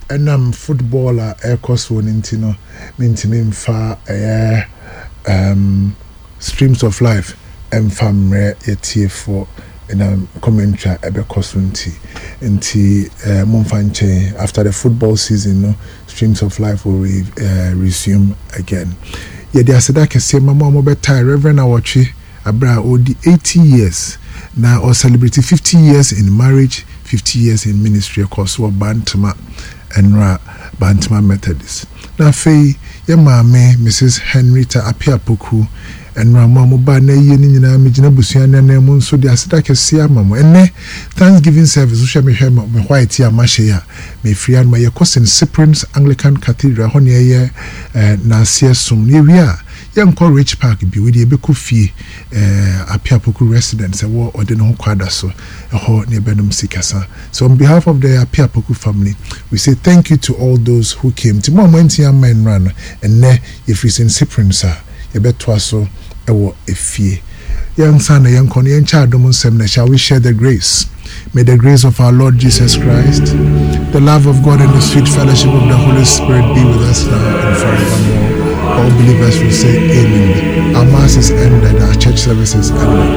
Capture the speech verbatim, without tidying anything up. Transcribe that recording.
enam footballer air course one intino mintimi mfa eh um streams of life emfamre etie for in a commentary ebe kosunti nti uh, momfanche after the football season no streams of life will re, uh, resume again. Yeah, they said that kese mama mo beta Reverend Awotwe abra odi eighty years now or celebrating fifty years in marriage, fifty years in ministry of course or Bantama and Ra Bantama Methodist. Now fe ya mame Missus Henrietta Apiapoku and Rama ba na ye ni nyina me gina busua na na mu nso de aseda kese amamo enne Thanksgiving service so me hwe me white ya mahye ya me free and my cousin Cyprian's Anglican Cathedral ho ne ye na asie som ne wi a ye nko Rich Park bi we de be ko fie eh Apiapoku residents e wo ode no kwada so ho ne benum sikasa. So on behalf of the Apiapoku family we say thank you to all those who came to mom went ya man ran enne if we in Cyprian's ye betwa so ewo efie young son and young kono yen child dom nsem na shall we share the grace. May the grace of our Lord Jesus Christ, the love of God and the sweet fellowship of the Holy Spirit be with us now and forevermore. All believers will say amen. Our mass is ended, our church service is ended.